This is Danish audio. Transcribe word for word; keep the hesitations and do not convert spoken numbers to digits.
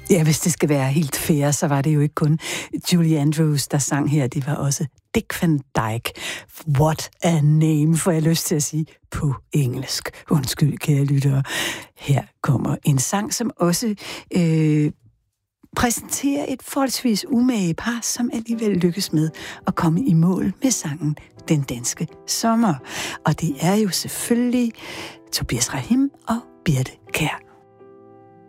Ja, hvis det skal være helt fair, så var det jo ikke kun Julie Andrews, der sang her. Det var også Dick Van Dyke. What a name, får jeg lyst til at sige på engelsk. Undskyld, kære lyttere. Her kommer en sang, som også øh, præsenterer et forholdsvis umage par, som alligevel lykkes med at komme i mål med sangen Den Danske Sommer. Og det er jo selvfølgelig Tobias Rahim og Birthe Kjær.